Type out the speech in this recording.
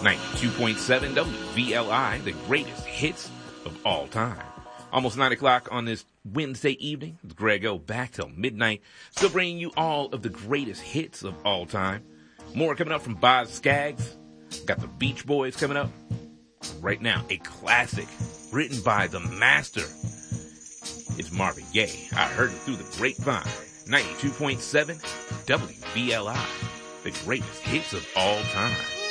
92.7 WVLI, the greatest hits of all time. Almost 9 o'clock on this Wednesday evening. It's Greg O back till midnight, still bringing you all of the greatest hits of all time. More coming up from Boz Scaggs. Got the Beach Boys coming up. Right now, a classic written by the master. It's Marvin Gaye. I heard it through the grapevine. 92.7 WVLI, the greatest hits of all time.